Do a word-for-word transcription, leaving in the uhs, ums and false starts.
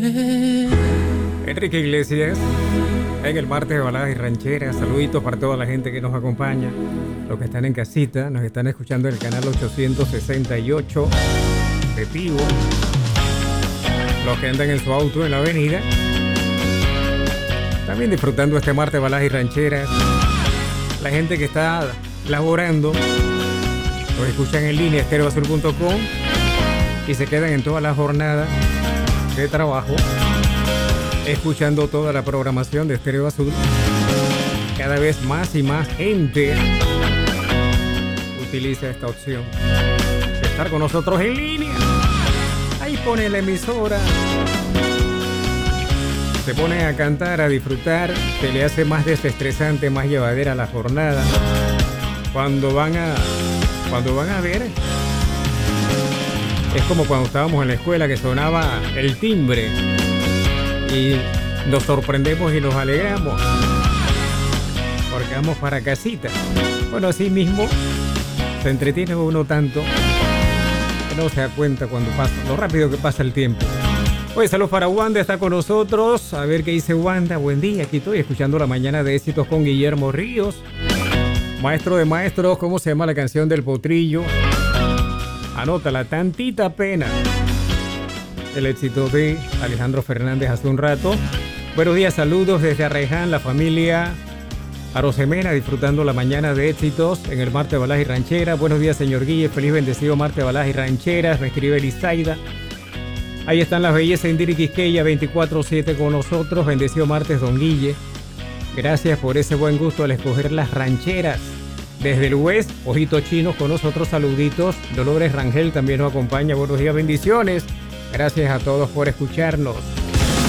Enrique Iglesias, en el martes de baladas y rancheras. Saluditos para toda la gente que nos acompaña, los que están en casita, nos están escuchando en el canal ochocientos sesenta y ocho de Tigo, los que andan en su auto en la avenida, también disfrutando este martes de baladas y rancheras, la gente que está laborando, los escuchan en línea estéreo azul punto com y se quedan en toda la jornada de trabajo escuchando toda la programación de Estéreo Azul. Cada vez más y más gente utiliza esta opción de estar con nosotros en línea. Ahí pone la emisora, se pone a cantar, a disfrutar, se le hace más desestresante, más llevadera la jornada. Cuando van a cuando van a ver, es como cuando estábamos en la escuela que sonaba el timbre y nos sorprendemos y nos alegramos porque vamos para casita. Bueno, así mismo se entretiene uno tanto que no se da cuenta cuando pasa, lo rápido que pasa el tiempo. Hoy saludos para Wanda, está con nosotros. A ver qué dice Wanda. Buen día, aquí estoy escuchando La Mañana de Éxitos con Guillermo Ríos. Maestro de maestros, ¿cómo se llama la canción del potrillo? Anótala, Tantita Pena. El éxito de Alejandro Fernández hace un rato. Buenos días, saludos desde Arreján, la familia Arosemena, disfrutando la mañana de éxitos en el martes de baladas y rancheras. Buenos días, señor Guille, feliz bendecido martes de baladas y rancheras, me escribe Elisaida. Ahí están las bellezas Indira y Quisqueya, veinticuatro siete con nosotros. Bendecido martes, don Guille. Gracias por ese buen gusto al escoger las rancheras. Desde el West, Ojitos Chinos con nosotros, saluditos. Dolores Rangel también nos acompaña. Buenos días, bendiciones. Gracias a todos por escucharnos.